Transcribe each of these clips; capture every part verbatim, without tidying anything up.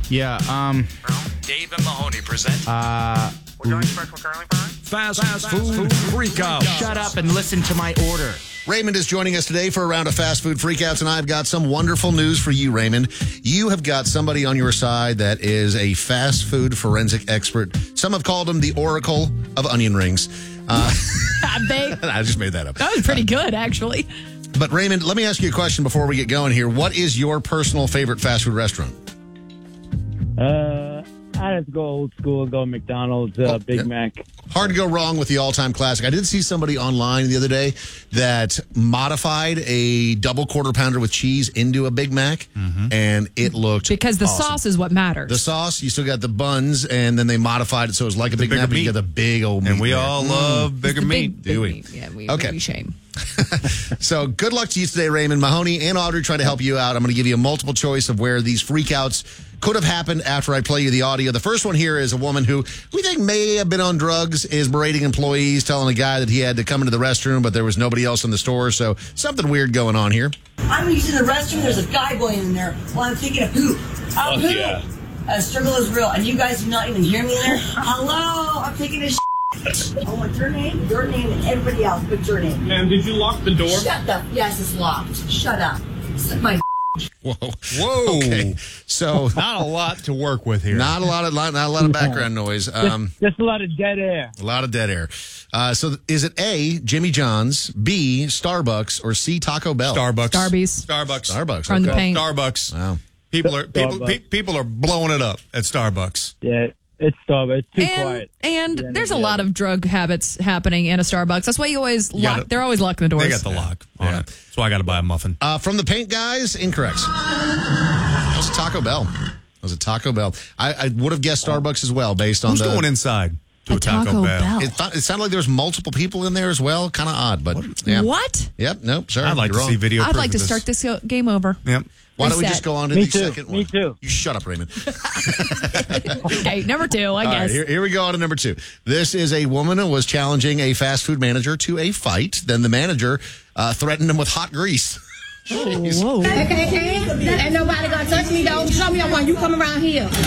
Yeah, um... Dave and Mahoney present... Uh... We're going special curly fries? Fast, fast food freakout. Shut up and listen to my order. Raymond is joining us today for a round of fast food freakouts, and I've got some wonderful news for you, Raymond. You have got somebody on your side that is a fast food forensic expert. Some have called him the Oracle of onion rings. Uh, they, I just made that up. That was pretty good, actually. But, Raymond, let me ask you a question before we get going here. What is your personal favorite fast food restaurant? Uh, I have to go old school and go McDonald's, uh, oh, Big yeah. Mac. Hard to go wrong with the all-time classic. I did see somebody online the other day that modified a double quarter pounder with cheese into a Big Mac, mm-hmm. and it looked Because the awesome. sauce is what matters. The sauce, you still got the buns, and then they modified it so it was like a Big Mac, but you got the big old meat. And we there. all mm. love bigger big, meat. Big Do we? Meat. Yeah, we, okay. we shame. So good luck to you today, Raymond. Mahoney and Audrey trying to help you out. I'm going to give you a multiple choice of where these freakouts could have happened after I play you the audio. The first one here is a woman who we think may have been on drugs, is berating employees, telling a guy that he had to come into the restroom, but there was nobody else in the store. So something weird going on here. I'm using the restroom. There's a guy going in there while I'm taking a poop. I'm pooping. Yeah. Uh, struggle is real, and you guys do not even hear me there. Hello, I'm taking a shit. I want your name, your name, and everybody else but your name. Ma'am, did you lock the door? Shut the... Yes, it's locked. Shut up. Suck my... Whoa. Whoa. Okay. So not a lot to work with here. Not a lot of not a lot of background noise. Um, just, just a lot of dead air. A lot of dead air. Uh, so is it A, Jimmy John's, B, Starbucks, or C, Taco Bell? Starbucks. Starbucks. Starbucks. Starbucks. From okay. the paint. Starbucks. Wow. People are people pe- people are blowing it up at Starbucks. Yeah. It's Starbucks. It's too and, quiet. And yeah, there's a yeah. lot of drug habits happening in a Starbucks. That's why you always lock. gotta, they're always locking the doors. They got the lock on yeah. it. That's why I got to buy a muffin. Uh, from the paint guys, incorrect. That was Taco Bell. That was a Taco Bell. I, I would have guessed Starbucks as well, based on Who's the. going inside to a, a Taco, Taco Bell? Bell? It, thought, it sounded like there was multiple people in there as well. Kind of odd, but What? yeah. What? Yep. Nope. Sorry. I'd like you're to wrong. see video. I'd proof like to of start this game over. Yep. Why don't we Reset. just go on to Me the too. second one? Me too. You shut up, Raymond. Okay, number two, I All guess. right, here, here we go on to number two. This is a woman who was challenging a fast food manager to a fight. Then the manager uh, threatened him with hot grease. Jeez. Whoa. Okay, okay. Ain't nobody gonna touch me though. Show me when you come around here. You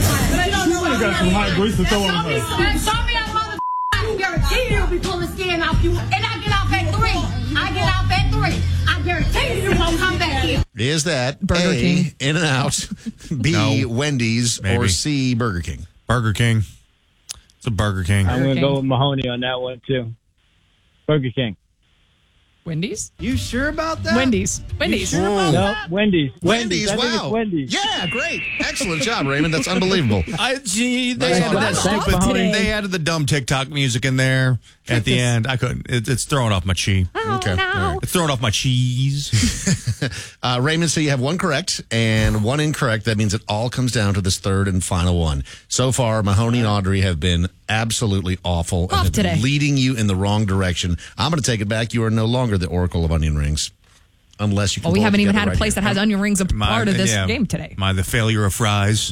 got some hot grease to throw on her. Show me a mother. I guarantee you'll be pulling skin off you. And I get off at three. I get off at three. I guarantee you won't come back here. Is that Burger A, King. In-N-Out, B, No. Wendy's, Maybe. or C, Burger King? Burger King. It's a Burger King. I'm going to King. go with Mahoney on that one, too. Burger King. Wendy's? You sure about that? Wendy's. Wendy's. Sure about No, that? Wendy's. Wendy's, I think wow. it's Wendy's. Yeah, great. Excellent job, Raymond. That's unbelievable. I gee, they Nice added one. that Wow. stupid. Today. They added the dumb TikTok music in there at the this. end. I couldn't. It, it's throwing off my cheese. Oh, Okay, no. all right. It's throwing off my cheese. Uh, Raymond, so you have one correct and one incorrect. That means it all comes down to this third and final one. So far, Mahoney and Audrey have been absolutely awful and Off have been today. leading you in the wrong direction. I'm going to take it back. You are no longer the Oracle of onion rings. Unless you can Well, we hold it haven't even together had a right place here. that has onion rings a My- part of this yeah, game today. My the failure of fries.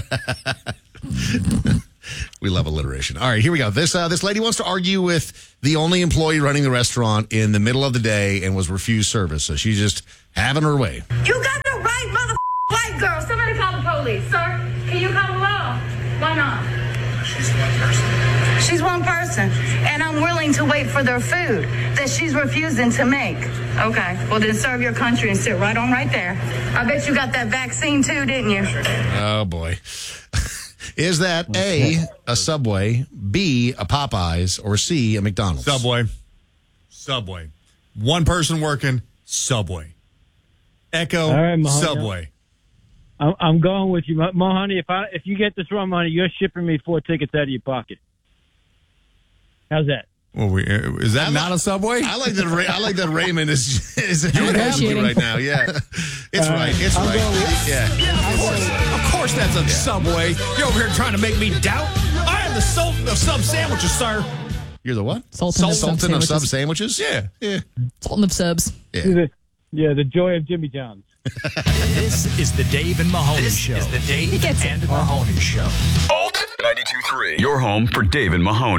We love alliteration. All right, here we go. This uh, this lady wants to argue with the only employee running the restaurant in the middle of the day and was refused service. So she's just having her way. You got the right mother white girl. Somebody call the police. Sir, can you call the law? Why not? She's one person. She's one person, and I'm willing to wait for their food that she's refusing to make. Okay, well then serve your country and sit right on right there. I bet you got that vaccine too, didn't you? Oh, boy. Is that A, a Subway, B, a Popeyes, or C, a McDonald's? Subway. Subway. One person working. Subway. Echo. All right, Mahoney. Subway. I'm, I'm going with you. Mahoney, if I if you get this wrong, Mahoney, you're shipping me four tickets out of your pocket. How's that? Well, we, uh, is that not a Subway? I like that. Ray, I like that Raymond is is negotiating. right now. Yeah, it's right. It's I'm right. going with- Yeah. Of course, of course that's a Subway. You're over here trying to make me doubt. I am the Sultan of sub sandwiches, sir. You're the what? Sultan of sub Sultan of sub sandwiches. sandwiches. Yeah. Yeah. Sultan of subs. Yeah. The, yeah, the joy of Jimmy John's. This is the Dave and Mahoney This Show. is the Dave He gets it. and Mahoney Show. Old ninety-two point three. Your home for Dave and Mahoney.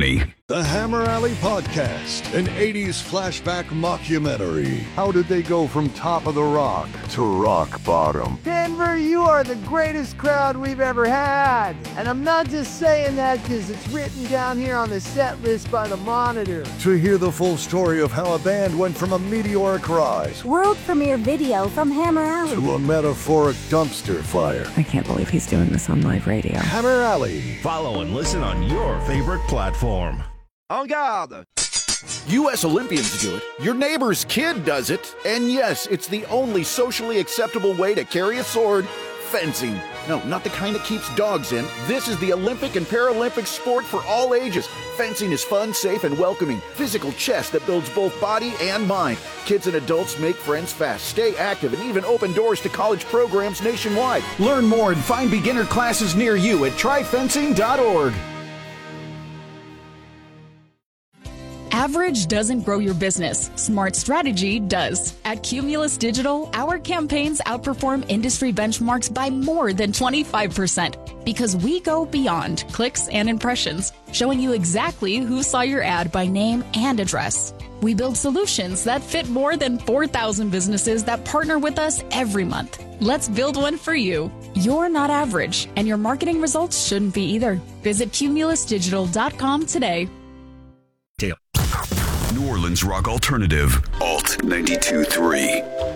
The Hammer Alley Podcast, an eighties flashback mockumentary. How did they go from top of the rock to rock bottom? Denver, you are the greatest crowd we've ever had. And I'm not just saying that because it's written down here on the set list by the Monitor. To hear the full story of how a band went from a meteoric rise, world premiere video from Hammer Alley, to a metaphoric dumpster fire. I can't believe he's doing this on live radio. Hammer Alley. Follow and listen on your favorite platform. En garde! U S Olympians do it, your neighbor's kid does it, and yes, it's the only socially acceptable way to carry a sword, fencing. No, not the kind that keeps dogs in. This is the Olympic and Paralympic sport for all ages. Fencing is fun, safe, and welcoming. Physical chess that builds both body and mind. Kids and adults make friends fast, stay active, and even open doors to college programs nationwide. Learn more and find beginner classes near you at try fencing dot org. Average doesn't grow your business. Smart strategy does. At Cumulus Digital, our campaigns outperform industry benchmarks by more than twenty-five percent because we go beyond clicks and impressions, showing you exactly who saw your ad by name and address. We build solutions that fit more than four thousand businesses that partner with us every month. Let's build one for you. You're not average, and your marketing results shouldn't be either. Visit cumulus digital dot com today. New Orleans rock alternative, Alt ninety-two point three.